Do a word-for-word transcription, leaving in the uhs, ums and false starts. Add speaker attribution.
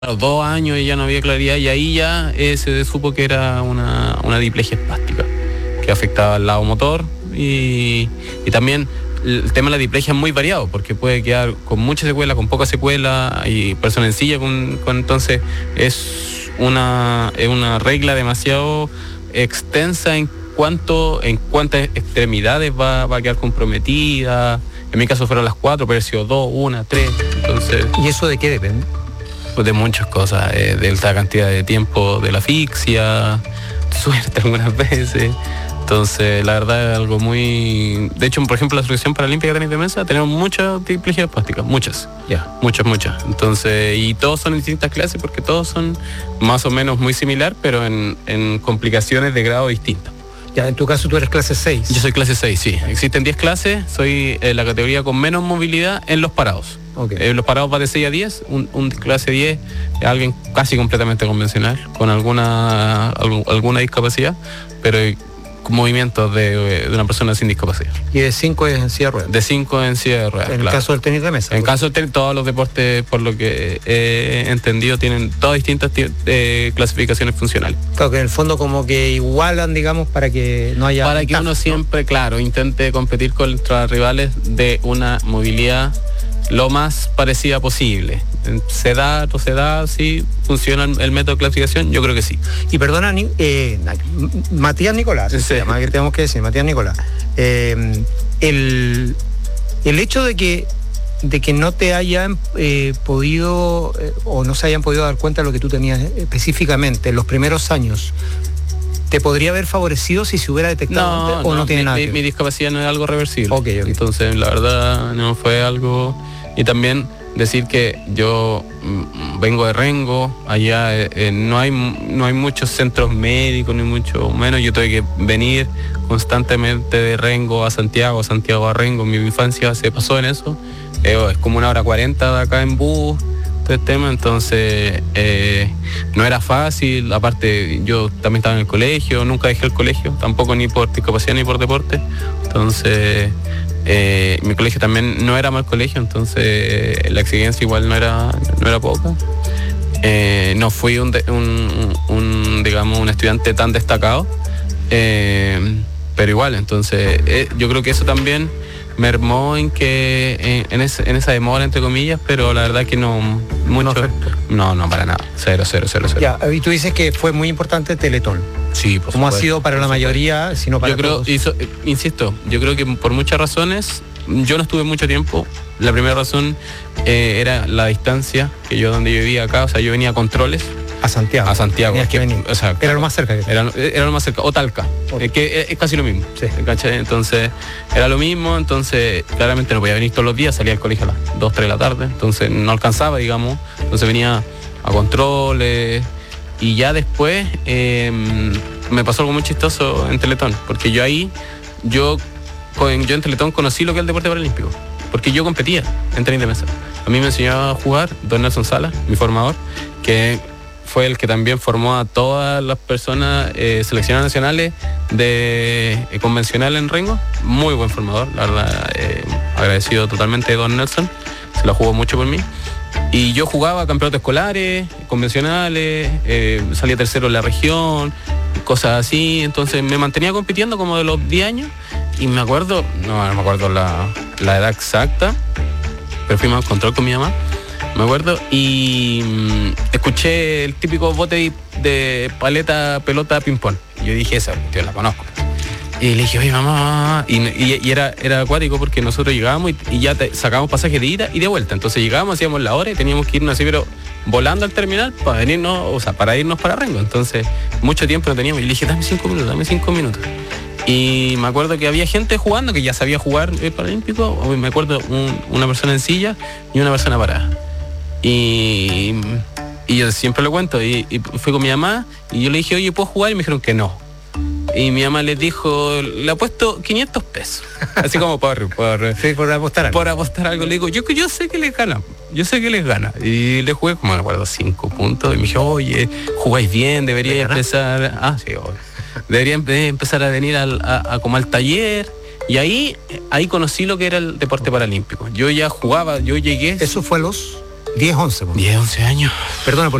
Speaker 1: A los dos años ya no había claridad y ahí ya eh, se supo que era una, una diplegia espástica que afectaba al lado motor y, y también el tema de la diplegia es muy variado porque puede quedar con mucha secuela, con poca secuela y personas en silla con, con entonces es una, es una regla demasiado extensa en cuanto en cuántas extremidades va, va a quedar comprometida. En mi caso fueron las cuatro, pero ha sido dos, una, tres. Entonces,
Speaker 2: ¿y eso de qué depende?
Speaker 1: Pues de muchas cosas, eh, de la cantidad de tiempo de la asfixia, suerte algunas veces. Entonces, la verdad es algo muy... De hecho, por ejemplo, la Asociación Paralímpica de Tenis de Mesa tenemos muchas diplegias espásticas, muchas. Ya. Yeah. Muchas, muchas. Entonces, y todos son en distintas clases porque todos son más o menos muy similar, pero en, en complicaciones de grado distintas.
Speaker 2: Ya, en tu caso tú eres clase seis.
Speaker 1: Yo soy clase seis, sí. Existen diez clases, soy eh, la categoría con menos movilidad en los parados. Okay. Eh, los parados va de seis a diez, un, un clase diez es alguien casi completamente convencional, con alguna algún, alguna discapacidad, pero con movimientos de, de una persona sin discapacidad.
Speaker 2: ¿Y de cinco es en silla de ruedas?
Speaker 1: De cinco en silla de ruedas,
Speaker 2: En
Speaker 1: claro.
Speaker 2: el caso del tenis de mesa.
Speaker 1: En el caso del tenis, todos los deportes, por lo que he entendido, tienen todas distintas eh, clasificaciones funcionales.
Speaker 2: Claro, que en el fondo como que igualan, digamos, para que no haya...
Speaker 1: Para que uno siempre, claro, intente competir contra rivales de una movilidad lo más parecida posible. ¿Se da, no se da? ¿Sí? ¿Funciona el, el método de clasificación? Yo creo que sí.
Speaker 2: Y perdona, eh, Matías Nicolás, sí. Se llama, que tenemos que decir, Matías Nicolás. Eh, el, el hecho de que, de que no te hayan eh, podido, eh, o no se hayan podido dar cuenta de lo que tú tenías específicamente en los primeros años, ¿te podría haber favorecido si se hubiera detectado
Speaker 1: no,
Speaker 2: antes, o no,
Speaker 1: no
Speaker 2: tiene
Speaker 1: mi,
Speaker 2: nada
Speaker 1: mi,
Speaker 2: que ver?
Speaker 1: Mi discapacidad no es algo reversible.
Speaker 2: Okay, okay.
Speaker 1: Entonces, la verdad, no fue algo... Y también decir que yo mm, vengo de Rengo, allá eh, no hay no hay muchos centros médicos, ni mucho menos. Yo tuve que venir constantemente de Rengo a Santiago, Santiago a Rengo. Mi infancia se pasó en eso. Eh, es como una hora cuarenta de acá en bus, todo el tema. Entonces, eh, no era fácil. Aparte, yo también estaba en el colegio, nunca dejé el colegio, tampoco ni por discapacidad ni por deporte. Entonces... Eh, mi colegio también no era mal colegio, entonces eh, la exigencia igual no era no era poca. Eh, no fui un, de, un, un digamos un estudiante tan destacado, eh, pero igual, entonces eh, yo creo que eso también mermó en que en, en, ese, en esa demora entre comillas, pero la verdad que no mucho, no, no, no para nada, cero, cero, cero, cero.
Speaker 2: Ya, y tú dices que fue muy importante Teletón.
Speaker 1: Sí, por
Speaker 2: como
Speaker 1: supuesto,
Speaker 2: ha sido para la mayoría, sino para
Speaker 1: yo creo,
Speaker 2: todos.
Speaker 1: Hizo, insisto, yo creo que por muchas razones, yo no estuve mucho tiempo. La primera razón eh, era la distancia, que yo donde yo vivía acá, o sea, yo venía a Controles.
Speaker 2: A Santiago.
Speaker 1: A Santiago.
Speaker 2: Que venir.
Speaker 1: O sea,
Speaker 2: era lo más cerca. Que
Speaker 1: era, era lo más cerca. O Talca, eh, que es, es casi lo mismo.
Speaker 2: Sí.
Speaker 1: ¿Cachai? Entonces, era lo mismo, entonces claramente no podía venir todos los días, salía al colegio a las dos, tres de la tarde, entonces no alcanzaba, digamos. Entonces venía a Controles. Y ya después eh, me pasó algo muy chistoso en Teletón, porque yo ahí, yo, yo en Teletón conocí lo que es el deporte paralímpico, porque yo competía en tenis de mesa. A mí me enseñó a jugar Don Nelson Sala, mi formador, que fue el que también formó a todas las personas eh, seleccionadas nacionales de eh, convencional en Rengo. Muy buen formador, la verdad, eh, agradecido totalmente de Don Nelson, se la jugó mucho por mí. Y yo jugaba campeonatos escolares, convencionales, eh, salía tercero en la región, cosas así. Entonces me mantenía compitiendo como de los diez años. Y me acuerdo, no, no me acuerdo la, la edad exacta, pero fuimos al control con mi mamá, me acuerdo. Y mmm, escuché el típico bote de, de paleta, pelota, ping-pong. Y yo dije, esa, yo la conozco. Y le dije, oye, mamá, y, y, y era, era acuático porque nosotros llegábamos y, y ya te, sacábamos pasaje de ida y de vuelta. Entonces llegábamos, hacíamos la hora y teníamos que irnos así, pero volando al terminal para venirnos, o sea, para irnos para Rengo. Entonces, mucho tiempo no teníamos. Y le dije, dame cinco minutos, dame cinco minutos. Y me acuerdo que había gente jugando que ya sabía jugar el paralímpico. Me acuerdo un, una persona en silla y una persona parada. Y, y yo siempre lo cuento. Y, y fui con mi mamá y yo le dije, oye, ¿puedo jugar? Y me dijeron que no. Y mi mamá les dijo, le apuesto quinientos pesos. Así como por, por,
Speaker 2: sí, por apostar algo.
Speaker 1: Por apostar algo. Le digo, yo, yo sé que les gana. Yo sé que les gana. Y le jugué, como me acuerdo, cinco puntos. Y me dijo, oye, jugáis bien, debería empezar. Ah, sí, obvio. Debería empezar a venir al, a, a como al taller. Y ahí, ahí conocí lo que era el deporte paralímpico. Yo ya jugaba, yo llegué.
Speaker 2: ¿Eso fue a los? diez, once.
Speaker 1: diez, once años.
Speaker 2: Perdona por